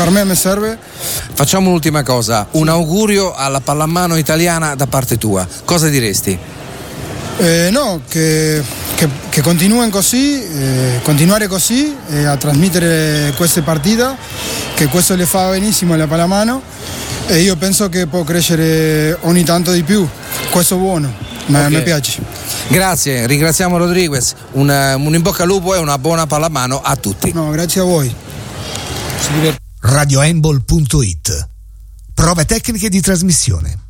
per me mi serve. Facciamo un'ultima cosa, un augurio alla pallamano italiana da parte tua, cosa diresti? No, che continuino così, continuare così a trasmettere queste partite, che questo le fa benissimo alla pallamano e io penso che può crescere ogni tanto di più, questo è buono, ma mi piace. Grazie, ringraziamo Rodriguez, un in bocca al lupo e una buona pallamano a tutti. No, grazie a voi. RadioHandball.it. Prove tecniche di trasmissione.